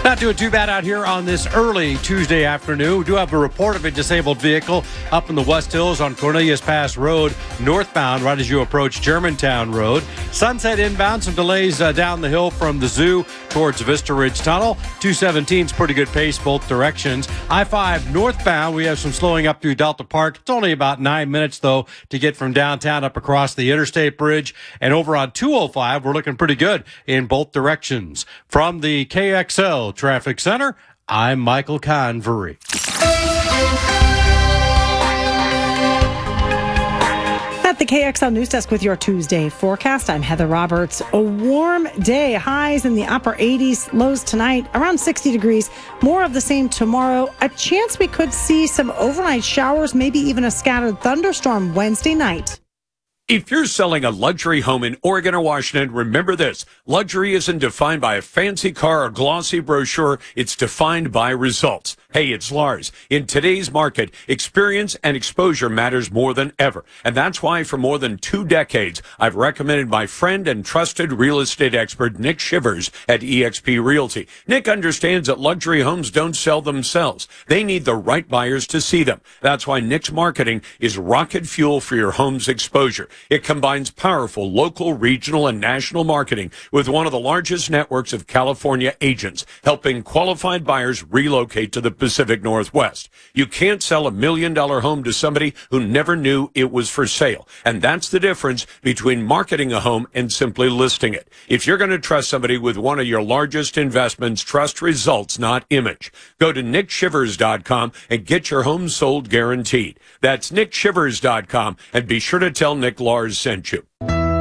Not doing too bad out here on this early Tuesday afternoon. We do have a report of a disabled vehicle up in the West Hills on Cornelius Pass Road, northbound, right as you approach Germantown Road. Sunset inbound, some delays down the hill from the zoo towards Vista Ridge Tunnel. 217's pretty good pace both directions. I-5 northbound, we have some slowing up through Delta Park. It's only about 9 minutes, though, to get from downtown up across the Interstate Bridge. And over on 205, we're looking pretty good in both directions. From the KXL Traffic Center, I'm Michael Convery. At the KXL News Desk with your Tuesday forecast, I'm Heather Roberts. A warm day, highs in the upper 80s, lows tonight around 60 degrees. More of the same tomorrow. A chance we could see some overnight showers, maybe even a scattered thunderstorm Wednesday night. If you're selling a luxury home in Oregon or Washington, remember this. Luxury isn't defined by a fancy car or glossy brochure. It's defined by results. Hey, it's Lars. In today's market, experience and exposure matters more than ever. And that's why for more than 2 decades, I've recommended my friend and trusted real estate expert, Nick Shivers at eXp Realty. Nick understands that luxury homes don't sell themselves. They need the right buyers to see them. That's why Nick's marketing is rocket fuel for your home's exposure. It combines powerful local, regional, and national marketing with one of the largest networks of California agents, helping qualified buyers relocate to the Pacific Northwest. You can't sell $1 million home to somebody who never knew it was for sale. And that's the difference between marketing a home and simply listing it. If you're going to trust somebody with one of your largest investments, trust results, not image. Go to nickshivers.com and get your home sold guaranteed. That's nickshivers.com, and be sure to tell Nick Lars sent you.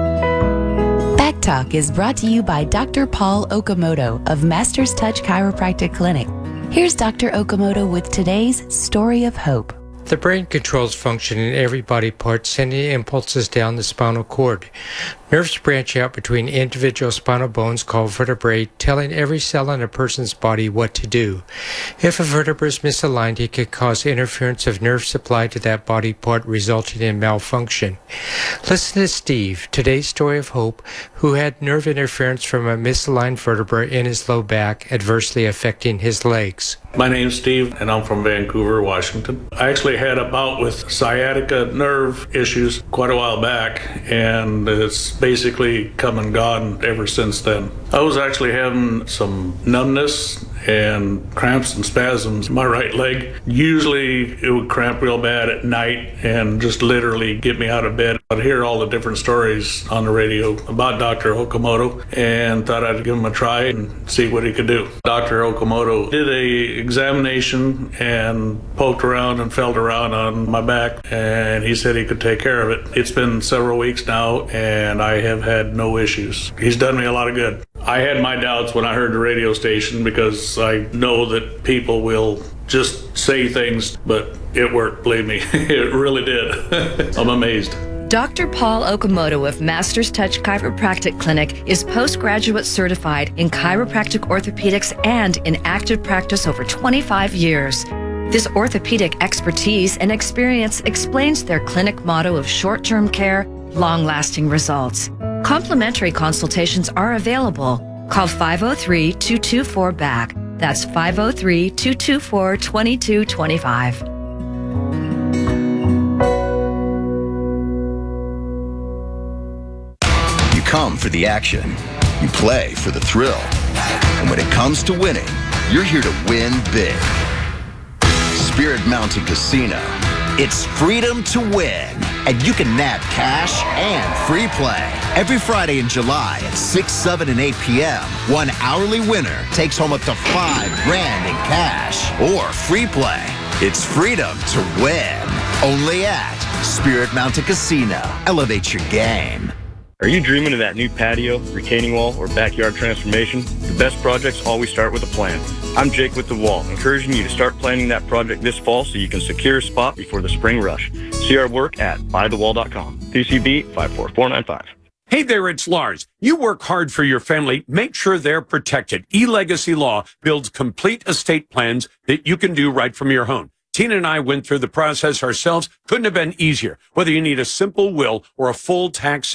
Back Talk is brought to you by Dr. Paul Okamoto of Masters Touch Chiropractic Clinic. Here's Dr. Okamoto with today's Story of Hope. The brain controls function in every body part, sending impulses down the spinal cord. Nerves branch out between individual spinal bones called vertebrae, telling every cell in a person's body what to do. If a vertebra is misaligned, it can cause interference of nerve supply to that body part, resulting in malfunction. Listen to Steve, today's Story of Hope, who had nerve interference from a misaligned vertebra in his low back, adversely affecting his legs. My name's Steve, and I'm from Vancouver, Washington. I actually had a bout with sciatica nerve issues quite a while back, and it's basically come and gone ever since then. I was actually having some numbness and cramps and spasms in my right leg. Usually it would cramp real bad at night and just literally get me out of bed. I'd hear all the different stories on the radio about Dr. Okamoto and thought I'd give him a try and see what he could do. Dr. Okamoto did a examination and poked around and felt around on my back, and he said he could take care of it. It's been several weeks now, and I have had no issues. He's done me a lot of good. I had my doubts when I heard the radio station because I know that people will just say things, but it worked, believe me. It really did. I'm amazed. Dr. Paul Okamoto of Masters Touch Chiropractic Clinic is postgraduate certified in chiropractic orthopedics and in active practice over 25 years. This orthopedic expertise and experience explains their clinic motto of short-term care, long-lasting results. Complimentary consultations are available. Call 503-224-BACK. That's 503-224-2225. You come for the action. You play for the thrill. And when it comes to winning, you're here to win big. Spirit Mountain Casino. It's freedom to win. And you can nab cash and free play. Every Friday in July at 6, 7, and 8 p.m., one hourly winner takes home up to $5,000 in cash or free play. It's freedom to win. Only at Spirit Mountain Casino. Elevate your game. Are you dreaming of that new patio, retaining wall, or backyard transformation? The best projects always start with a plan. I'm Jake with The Wall, encouraging you to start planning that project this fall so you can secure a spot before the spring rush. See our work at buythewall.com. PCB 54495. Hey there, it's Lars. You work hard for your family. Make sure they're protected. eLegacy Law builds complete estate plans that you can do right from your home. Tina and I went through the process ourselves. Couldn't have been easier. Whether you need a simple will or a full tax